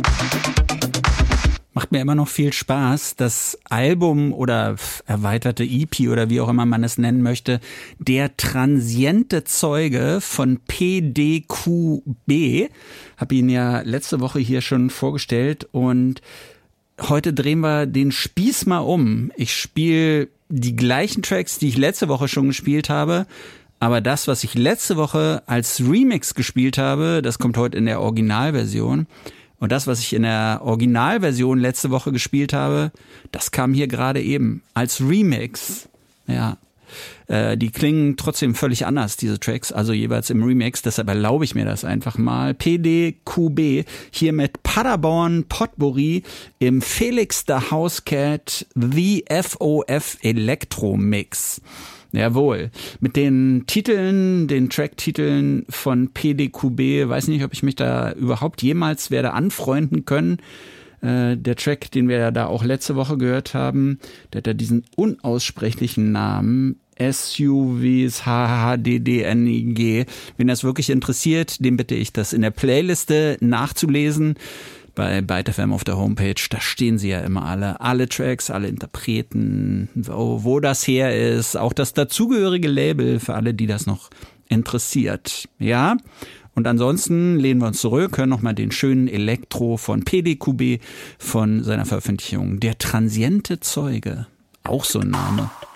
Macht mir immer noch viel Spaß, das Album oder erweiterte EP oder wie auch immer man es nennen möchte, Der transiente Zeuge von PDQB. Hab ihn ja letzte Woche hier schon vorgestellt und heute drehen wir den Spieß mal um. Ich spiele die gleichen Tracks, die ich letzte Woche schon gespielt habe, aber das, was ich letzte Woche als Remix gespielt habe, das kommt heute in der Originalversion. Und das, was ich in der Originalversion letzte Woche gespielt habe, das kam hier gerade eben als Remix. Ja, die klingen trotzdem völlig anders, diese Tracks, also jeweils im Remix. Deshalb erlaube ich mir das einfach mal. PDQB hier mit Paderborn Potpourri im Felix the Housecat The FOF Electro Mix. Jawohl. Mit den Titeln, den Tracktiteln von PDQB, weiß nicht, ob ich mich da überhaupt jemals werde anfreunden können. Der Track, den wir ja da auch letzte Woche gehört haben, der hat ja diesen unaussprechlichen Namen. SUVs HHDDNIG. Wen das wirklich interessiert, dem bitte ich, das in der Playliste nachzulesen. Bei Byte FM auf der Homepage, da stehen sie ja immer alle Tracks, alle Interpreten, wo das her ist, auch das dazugehörige Label für alle, die das noch interessiert. Ja, und ansonsten lehnen wir uns zurück, hören nochmal den schönen Elektro von PDQB von seiner Veröffentlichung Der transiente Zeuge. Auch so ein Name.